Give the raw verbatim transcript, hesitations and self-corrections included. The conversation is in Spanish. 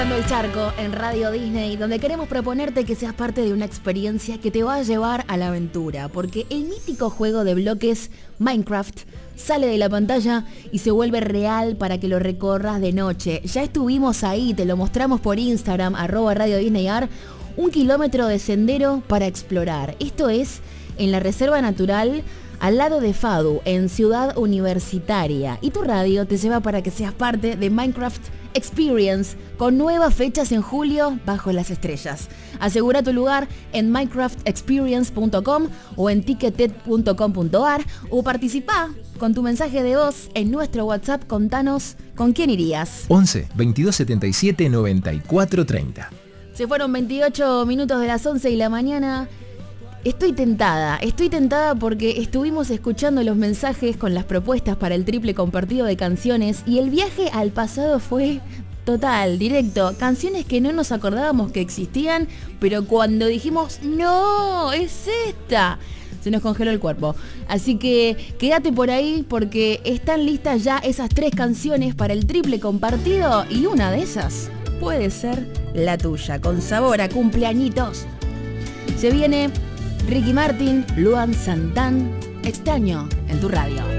El Charco en Radio Disney, donde queremos proponerte que seas parte de una experiencia que te va a llevar a la aventura, porque el mítico juego de bloques Minecraft sale de la pantalla y se vuelve real para que lo recorras de noche. Ya estuvimos ahí, te lo mostramos por Instagram, arroba Radio Disney Ar, un kilómetro de sendero para explorar. Esto es en la Reserva Natural al lado de Fadu, en Ciudad Universitaria. Y tu radio te lleva para que seas parte de Minecraft Experience, con nuevas fechas en julio bajo las estrellas. Asegura tu lugar en minecraft experience punto com o en ticketed punto com punto ar o participa con tu mensaje de voz en nuestro WhatsApp. Contanos con quién irías. once, veintidós setenta y siete, noventa y cuatro treinta. Se fueron veintiocho minutos de las once de la mañana. Estoy tentada, estoy tentada porque estuvimos escuchando los mensajes con las propuestas para el triple compartido de canciones y el viaje al pasado fue total, directo. Canciones que no nos acordábamos que existían, pero cuando dijimos, ¡no! ¡Es esta! Se nos congeló el cuerpo. Así que quédate por ahí porque están listas ya esas tres canciones para el triple compartido y una de esas puede ser la tuya, con sabor a cumpleañitos. Se viene Ricky Martin, Luan Santana, Extraño en tu radio.